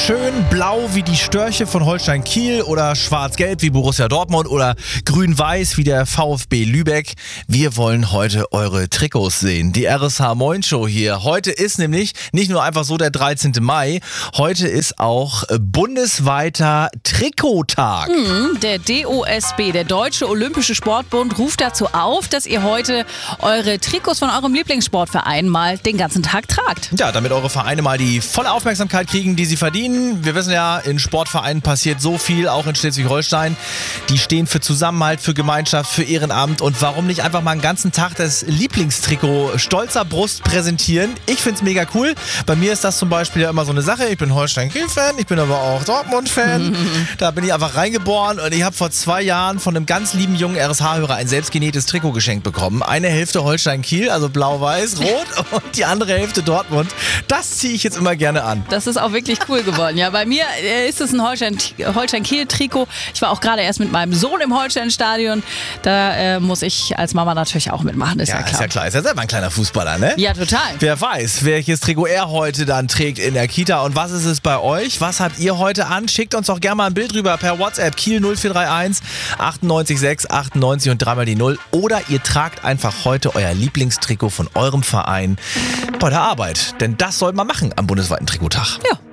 schön blau wie die Störche von Holstein Kiel oder schwarz-gelb wie Borussia Dortmund oder grün-weiß wie der VfB Lübeck. Wir wollen heute eure Trikots sehen. Die RSH Moin Show hier. Heute ist nämlich nicht nur einfach so der 13. Mai, heute ist auch bundesweiter Trikottag. Der DOSB, der Deutsche Olympische Sportbund, ruft dazu auf, dass ihr heute eure Trikots von eurem Lieblingssportverein mal den ganzen Tag tragt. Ja, damit eure Vereine mal die volle Aufmerksamkeit kriegen, die sie verdienen. Wir wissen ja, in Sportvereinen passiert so viel, auch in Schleswig-Holstein. Die stehen für Zusammenhalt, für Gemeinschaft, für Ehrenamt. Und warum nicht einfach mal einen ganzen Tag das Lieblingstrikot stolzer Brust präsentieren? Ich find's mega cool. Bei mir ist das zum Beispiel ja immer so eine Sache. Ich bin Holstein-Kiel-Fan, ich bin aber auch Dortmund-Fan. Da bin ich einfach reingeboren und ich habe vor 2 Jahren von einem ganz lieben jungen RSH-Hörer ein selbstgenähtes Trikot geschenkt bekommen. Eine Hälfte Holstein-Kiel, also blau-weiß, rot und die andere Hälfte Dortmund. Das ziehe ich jetzt immer gerne an. Das ist auch wirklich cool geworden. Ja, bei mir ist es ein Holstein-Kiel-Trikot. Ich war auch gerade erst mit meinem Sohn im Holstein-Stadion. Da muss ich als Mama natürlich auch mitmachen, ist ja klar. Ist ja klar. Ist ja selber ein kleiner Fußballer, ne? Ja, total. Wer weiß, welches Trikot er heute dann trägt in der Kita und was ist es bei euch? Was habt ihr heute an? Schickt uns doch gerne mal ein Bild rüber per WhatsApp Kiel 0431 98 6 98 und dreimal die 0. Oder ihr tragt einfach heute euer Lieblingstrikot von eurem Verein bei der Arbeit. Denn das soll man machen am bundesweiten Trikottag. Ja.